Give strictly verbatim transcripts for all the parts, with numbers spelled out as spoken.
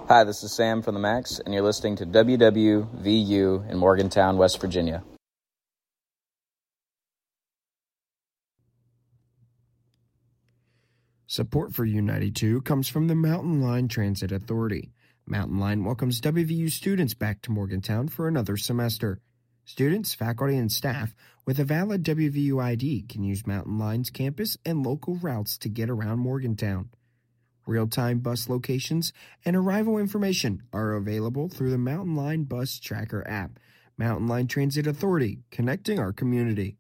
Hi, this is Sam from the Max, and you're listening to W W V U in Morgantown, West Virginia. Support for U ninety-two comes from the Mountain Line Transit Authority. Mountain Line welcomes W V U students back to Morgantown for another semester. Students, faculty, and staff with a valid W V U I D can use Mountain Line's campus and local routes to get around Morgantown. Real-time bus locations and arrival information are available through the Mountain Line Bus Tracker app. Mountain Line Transit Authority, connecting our community.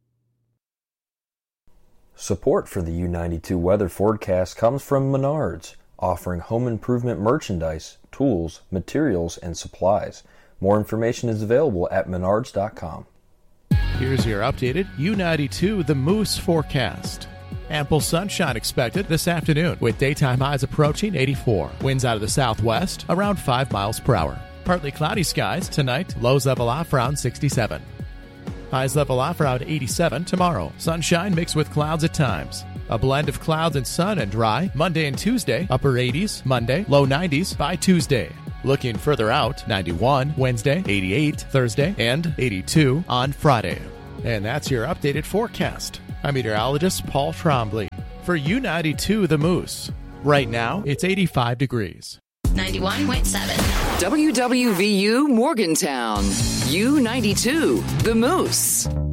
Support for the U ninety-two weather forecast comes from Menards, offering home improvement merchandise, tools, materials, and supplies. More information is available at menards dot com. Here's your updated U ninety-two The Moose forecast. Ample sunshine expected this afternoon with daytime highs approaching eighty-four. Winds out of the southwest around five miles per hour. Partly cloudy skies tonight. Lows level off around sixty-seven. Highs level off around eighty-seven tomorrow. Sunshine mixed with clouds at times. A blend of clouds and sun and dry. Monday and Tuesday, upper eighties. Monday, low nineties by Tuesday. Looking further out, ninety-one Wednesday, eighty-eight Thursday, and eighty-two on Friday. And that's your updated forecast. I'm meteorologist Paul Trombley for U ninety-two The Moose. Right now, it's eighty-five degrees. ninety-one point seven. W W V U Morgantown. U ninety-two The Moose.